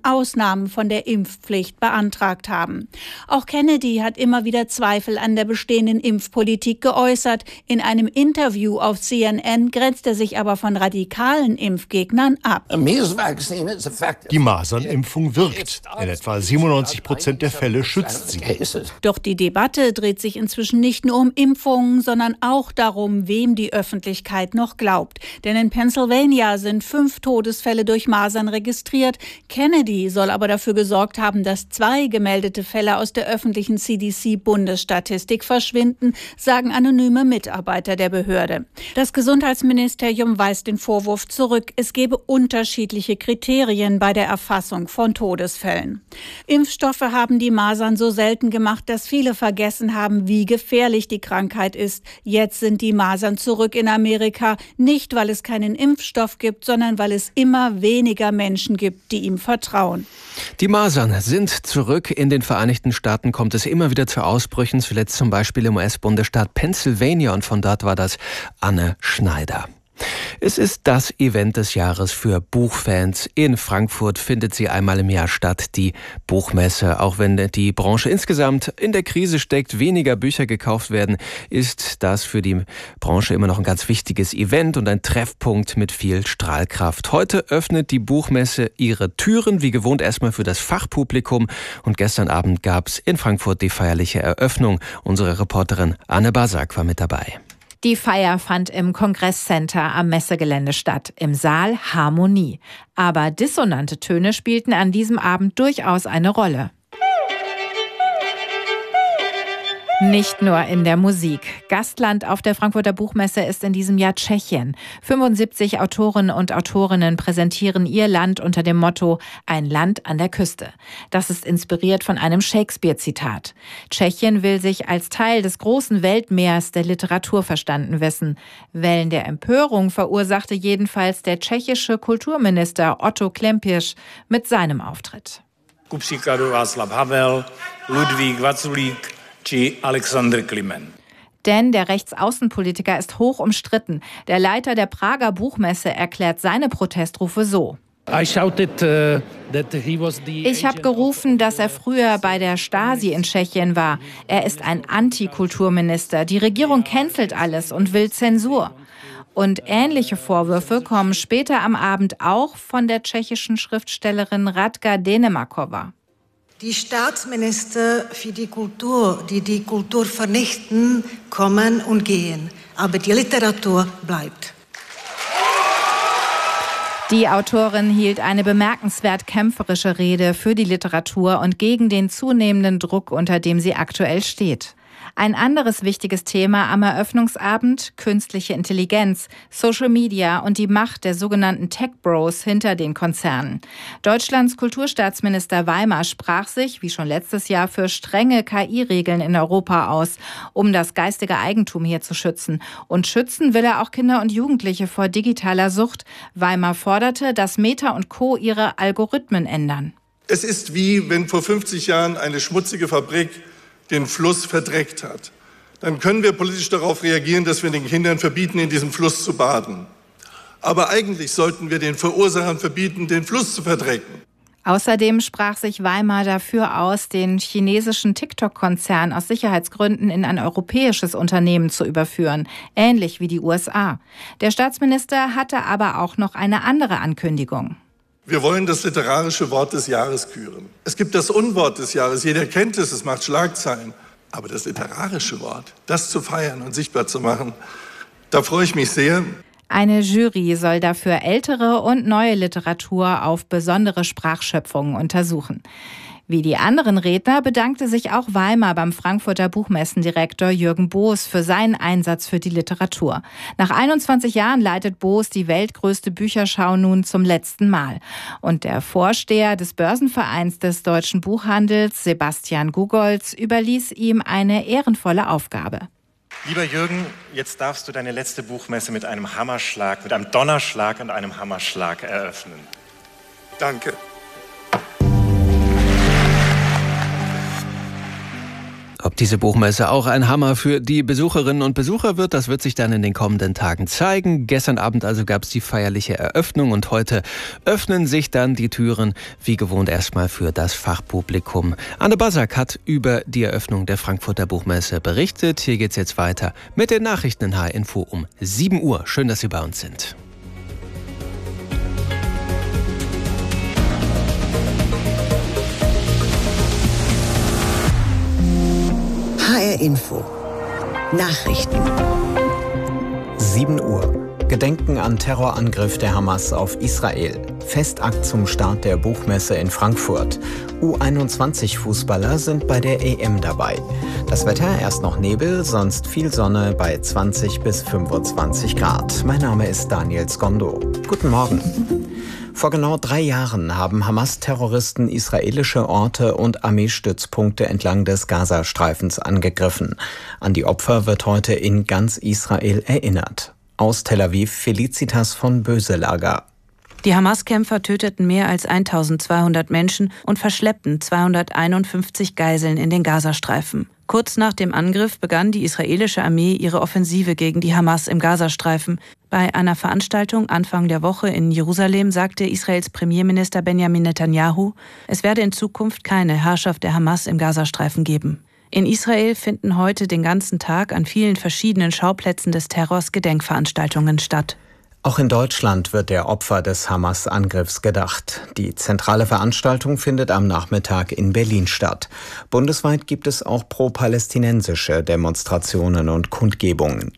Ausnahmen von der Impfpflicht beantragt haben. Auch Kennedy hat immer wieder Zweifel an der bestehenden Impfpolitik geäußert. In einem Interview auf CNN grenzt er sich aber von radikalen Impfgegnern ab. Die Masernimpfung wirkt. In etwa 97% der Fälle schützt sie. Doch die Debatte dreht sich inzwischen nicht nur um Impfungen, sondern auch darum, wem die Öffentlichkeit noch glaubt. Denn in Pennsylvania sind 5 Todesfälle durch Masern registriert. Kennedy soll aber dafür gesorgt haben, dass 2 gemeldete Fälle aus der öffentlichen CDC-Bundesstatistik verschwinden, sagen anonyme Mitarbeiter der Behörde. Das Gesundheitsministerium weist den Vorwurf zurück, es gebe unterschiedliche Kriterien bei der Erfassung von Todesfällen. Impfstoffe haben die Masern so selten gemacht, dass viele vergessen haben, wie gefährlich die Krankheit ist. Jetzt sind die Masern zurück in Amerika, nicht weil es keinen Impfstoff gibt, sondern weil es immer weniger Menschen gibt, die ihm vertrauen. Die Masern sind zurück. In den Vereinigten Staaten kommt es immer wieder zu Ausbrüchen, zuletzt zum Beispiel im US-Bundesstaat Pennsylvania, und von dort war das Anne Schneider. Es ist das Event des Jahres für Buchfans. In Frankfurt findet sie einmal im Jahr statt, die Buchmesse. Auch wenn die Branche insgesamt in der Krise steckt, weniger Bücher gekauft werden, ist das für die Branche immer noch ein ganz wichtiges Event und ein Treffpunkt mit viel Strahlkraft. Heute öffnet die Buchmesse ihre Türen, wie gewohnt erstmal für das Fachpublikum. Und gestern Abend gab es in Frankfurt die feierliche Eröffnung. Unsere Reporterin Anne Basak war mit dabei. Die Feier fand im Kongresscenter am Messegelände statt, im Saal Harmonie. Aber dissonante Töne spielten an diesem Abend durchaus eine Rolle. Nicht nur in der Musik. Gastland auf der Frankfurter Buchmesse ist in diesem Jahr Tschechien. 75 Autorinnen und Autorinnen präsentieren ihr Land unter dem Motto »Ein Land an der Küste«. Das ist inspiriert von einem Shakespeare-Zitat. Tschechien will sich als Teil des großen Weltmeers der Literatur verstanden wissen. Wellen der Empörung verursachte jedenfalls der tschechische Kulturminister Otto Klempisch mit seinem Auftritt. Ku příkladu Václav Havel, Ludvík Vaculík, Alexander Kliment. Denn der Rechtsaußenpolitiker ist hoch umstritten. Der Leiter der Prager Buchmesse erklärt seine Protestrufe so. Ich habe gerufen, dass er früher bei der Stasi in Tschechien war. Er ist ein Antikulturminister. Die Regierung cancelt alles und will Zensur. Und ähnliche Vorwürfe kommen später am Abend auch von der tschechischen Schriftstellerin Radka Denemakova. Die Staatsminister für die Kultur, die die Kultur vernichten, kommen und gehen. Aber die Literatur bleibt. Die Autorin hielt eine bemerkenswert kämpferische Rede für die Literatur und gegen den zunehmenden Druck, unter dem sie aktuell steht. Ein anderes wichtiges Thema am Eröffnungsabend: künstliche Intelligenz, Social Media und die Macht der sogenannten Tech-Bros hinter den Konzernen. Deutschlands Kulturstaatsminister Weimar sprach sich, wie schon letztes Jahr, für strenge KI-Regeln in Europa aus, um das geistige Eigentum hier zu schützen. Und schützen will er auch Kinder und Jugendliche vor digitaler Sucht. Weimar forderte, dass Meta und Co. ihre Algorithmen ändern. Es ist wie wenn vor 50 Jahren eine schmutzige Fabrik den Fluss verdreckt hat. Dann können wir politisch darauf reagieren, dass wir den Kindern verbieten, in diesem Fluss zu baden. Aber eigentlich sollten wir den Verursachern verbieten, den Fluss zu verdrecken. Außerdem sprach sich Weimar dafür aus, den chinesischen TikTok-Konzern aus Sicherheitsgründen in ein europäisches Unternehmen zu überführen, ähnlich wie die USA. Der Staatsminister hatte aber auch noch eine andere Ankündigung. Wir wollen das literarische Wort des Jahres küren. Es gibt das Unwort des Jahres, jeder kennt es, es macht Schlagzeilen. Aber das literarische Wort, das zu feiern und sichtbar zu machen, da freue ich mich sehr. Eine Jury soll dafür ältere und neue Literatur auf besondere Sprachschöpfungen untersuchen. Wie die anderen Redner bedankte sich auch Weimar beim Frankfurter Buchmessendirektor Jürgen Boos für seinen Einsatz für die Literatur. Nach 21 Jahren leitet Boos die weltgrößte Bücherschau nun zum letzten Mal. Und der Vorsteher des Börsenvereins des deutschen Buchhandels, Sebastian Gugolz, überließ ihm eine ehrenvolle Aufgabe. Lieber Jürgen, jetzt darfst du deine letzte Buchmesse mit einem Hammerschlag, mit einem Donnerschlag und einem Hammerschlag eröffnen. Danke. Ob Ob diese Buchmesse auch ein Hammer für die Besucherinnen und Besucher wird, das wird sich dann in den kommenden Tagen zeigen. Gestern Abend also gab es die feierliche Eröffnung und heute öffnen sich dann die Türen, wie gewohnt erstmal für das Fachpublikum. Anne Basak hat über die Eröffnung der Frankfurter Buchmesse berichtet. Hier geht's jetzt weiter mit den Nachrichten in HR Info um 7 Uhr. Schön, dass Sie bei uns sind. HR Info. Nachrichten. 7 Uhr. Gedenken an Terrorangriff der Hamas auf Israel. Festakt zum Start der Buchmesse in Frankfurt. U21-Fußballer sind bei der EM dabei. Das Wetter erst noch Nebel, sonst viel Sonne bei 20 bis 25 Grad. Mein Name ist Daniel Skondo. Guten Morgen. Vor genau 3 Jahren haben Hamas-Terroristen israelische Orte und Armeestützpunkte entlang des Gazastreifens angegriffen. An die Opfer wird heute in ganz Israel erinnert. Aus Tel Aviv Felicitas von Böselager. Die Hamas-Kämpfer töteten mehr als 1200 Menschen und verschleppten 251 Geiseln in den Gazastreifen. Kurz nach dem Angriff begann die israelische Armee ihre Offensive gegen die Hamas im Gazastreifen. Bei einer Veranstaltung Anfang der Woche in Jerusalem sagte Israels Premierminister Benjamin Netanyahu, es werde in Zukunft keine Herrschaft der Hamas im Gazastreifen geben. In Israel finden heute den ganzen Tag an vielen verschiedenen Schauplätzen des Terrors Gedenkveranstaltungen statt. Auch in Deutschland wird der Opfer des Hamas-Angriffs gedacht. Die zentrale Veranstaltung findet am Nachmittag in Berlin statt. Bundesweit gibt es auch pro-palästinensische Demonstrationen und Kundgebungen.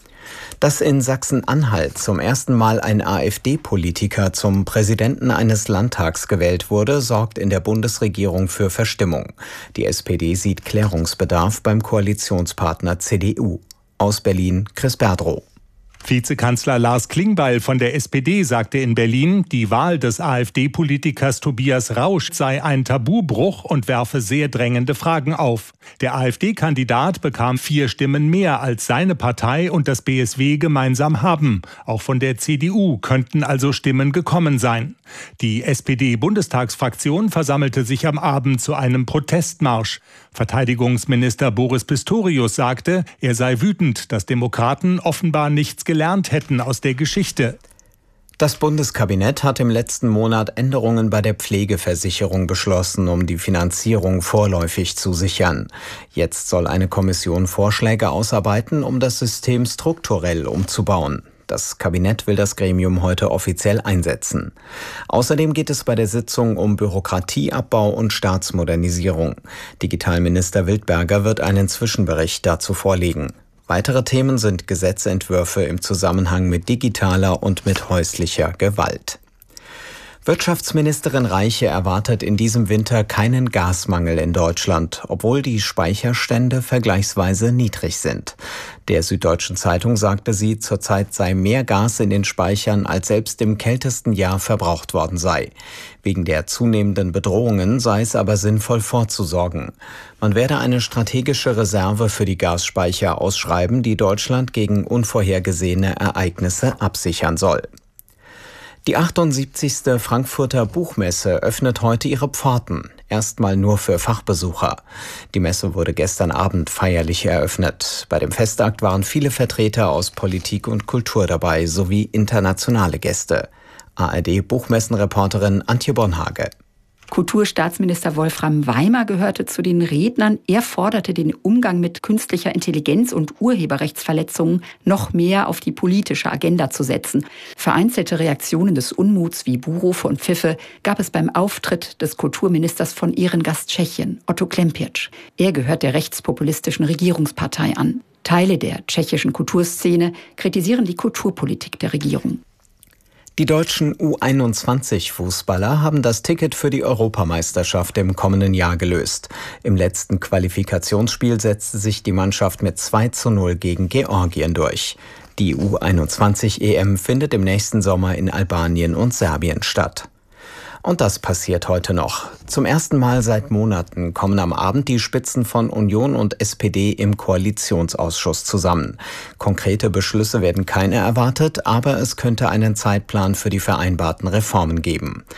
Dass in Sachsen-Anhalt zum ersten Mal ein AfD-Politiker zum Präsidenten eines Landtags gewählt wurde, sorgt in der Bundesregierung für Verstimmung. Die SPD sieht Klärungsbedarf beim Koalitionspartner CDU. Aus Berlin Chris Berdrow. Vizekanzler Lars Klingbeil von der SPD sagte in Berlin, die Wahl des AfD-Politikers Tobias Rausch sei ein Tabubruch und werfe sehr drängende Fragen auf. Der AfD-Kandidat bekam 4 Stimmen mehr, als seine Partei und das BSW gemeinsam haben. Auch von der CDU könnten also Stimmen gekommen sein. Die SPD-Bundestagsfraktion versammelte sich am Abend zu einem Protestmarsch. Verteidigungsminister Boris Pistorius sagte, er sei wütend, dass Demokraten offenbar nichts gelernt hätten aus der Geschichte. Das Bundeskabinett hat im letzten Monat Änderungen bei der Pflegeversicherung beschlossen, um die Finanzierung vorläufig zu sichern. Jetzt soll eine Kommission Vorschläge ausarbeiten, um das System strukturell umzubauen. Das Kabinett will das Gremium heute offiziell einsetzen. Außerdem geht es bei der Sitzung um Bürokratieabbau und Staatsmodernisierung. Digitalminister Wildberger wird einen Zwischenbericht dazu vorlegen. Weitere Themen sind Gesetzentwürfe im Zusammenhang mit digitaler und mit häuslicher Gewalt. Wirtschaftsministerin Reiche erwartet in diesem Winter keinen Gasmangel in Deutschland, obwohl die Speicherstände vergleichsweise niedrig sind. Der Süddeutschen Zeitung sagte sie, zurzeit sei mehr Gas in den Speichern, als selbst im kältesten Jahr verbraucht worden sei. Wegen der zunehmenden Bedrohungen sei es aber sinnvoll vorzusorgen. Man werde eine strategische Reserve für die Gasspeicher ausschreiben, die Deutschland gegen unvorhergesehene Ereignisse absichern soll. Die 78. Frankfurter Buchmesse öffnet heute ihre Pforten, erstmal nur für Fachbesucher. Die Messe wurde gestern Abend feierlich eröffnet. Bei dem Festakt waren viele Vertreter aus Politik und Kultur dabei, sowie internationale Gäste. ARD-Buchmessenreporterin Antje Bonhage. Kulturstaatsminister Wolfram Weimer gehörte zu den Rednern. Er forderte den Umgang mit künstlicher Intelligenz und Urheberrechtsverletzungen noch mehr auf die politische Agenda zu setzen. Vereinzelte Reaktionen des Unmuts wie Buhrufe und Pfiffe gab es beim Auftritt des Kulturministers von Ehrengast Tschechien, Otto Klempiec. Er gehört der rechtspopulistischen Regierungspartei an. Teile der tschechischen Kulturszene kritisieren die Kulturpolitik der Regierung. Die deutschen U21-Fußballer haben das Ticket für die Europameisterschaft im kommenden Jahr gelöst. Im letzten Qualifikationsspiel setzte sich die Mannschaft mit 2:0 gegen Georgien durch. Die U21-EM findet im nächsten Sommer in Albanien und Serbien statt. Und das passiert heute noch. Zum ersten Mal seit Monaten kommen am Abend die Spitzen von Union und SPD im Koalitionsausschuss zusammen. Konkrete Beschlüsse werden keine erwartet, aber es könnte einen Zeitplan für die vereinbarten Reformen geben.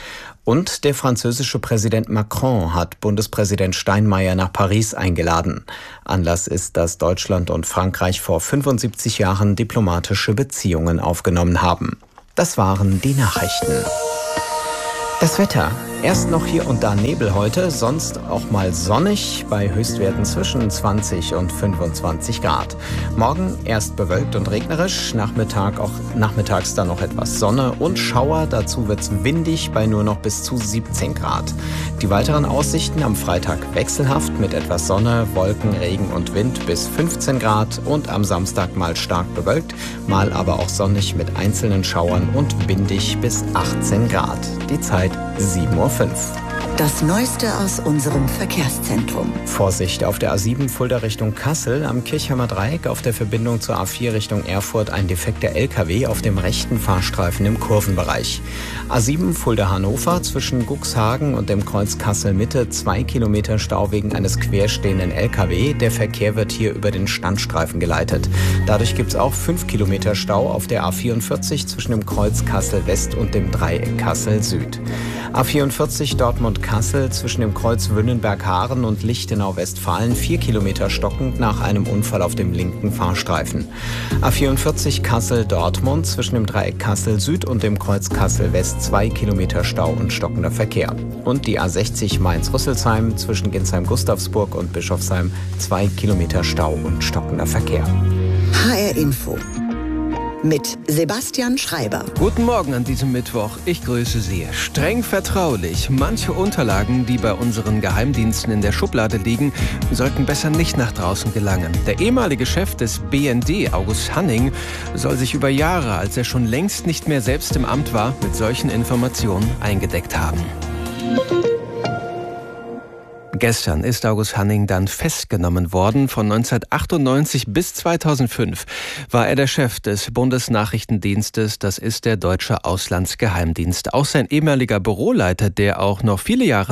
Und der französische Präsident Macron hat Bundespräsident Steinmeier nach Paris eingeladen. Anlass ist, dass Deutschland und Frankreich vor 75 Jahren diplomatische Beziehungen aufgenommen haben. Das waren die Nachrichten. Das Wetter. Erst noch hier und da Nebel heute, sonst auch mal sonnig bei Höchstwerten zwischen 20 und 25 Grad. Morgen erst bewölkt und regnerisch, nachmittags dann noch etwas Sonne und Schauer. Dazu wird's windig bei nur noch bis zu 17 Grad. Die weiteren Aussichten am Freitag wechselhaft mit etwas Sonne, Wolken, Regen und Wind bis 15 Grad und am Samstag mal stark bewölkt, mal aber auch sonnig mit einzelnen Schauern und windig bis 18 Grad. Die Zeit 7:05 Uhr. Das Neueste aus unserem Verkehrszentrum. Vorsicht auf der A7 Fulda Richtung Kassel, am Kirchheimer Dreieck auf der Verbindung zur A4 Richtung Erfurt ein defekter LKW auf dem rechten Fahrstreifen im Kurvenbereich. A7 Fulda Hannover zwischen Guxhagen und dem Kreuz Kassel Mitte 2 Kilometer Stau wegen eines querstehenden LKW. Der Verkehr wird hier über den Standstreifen geleitet. Dadurch gibt es auch 5 Kilometer Stau auf der A44 zwischen dem Kreuz Kassel West und dem Dreieck Kassel Süd. A44 Dortmund-Kassel zwischen dem Kreuz Wünnenberg-Haaren und Lichtenau-Westfalen 4 Kilometer stockend nach einem Unfall auf dem linken Fahrstreifen. A44 Kassel-Dortmund zwischen dem Dreieck Kassel Süd und dem Kreuz Kassel West 2 Kilometer Stau und stockender Verkehr. Und die A60 Mainz-Rüsselsheim zwischen Ginsheim-Gustavsburg und Bischofsheim 2 Kilometer Stau und stockender Verkehr. HR Info mit Sebastian Schreiber. Guten Morgen an diesem Mittwoch. Ich grüße Sie. Streng vertraulich. Manche Unterlagen, die bei unseren Geheimdiensten in der Schublade liegen, sollten besser nicht nach draußen gelangen. Der ehemalige Chef des BND, August Hanning, soll sich über Jahre, als er schon längst nicht mehr selbst im Amt war, mit solchen Informationen eingedeckt haben. Gestern ist August Hanning dann festgenommen worden. Von 1998 bis 2005 war er der Chef des Bundesnachrichtendienstes. Das ist der Deutsche Auslandsgeheimdienst. Auch sein ehemaliger Büroleiter, der auch noch viele Jahre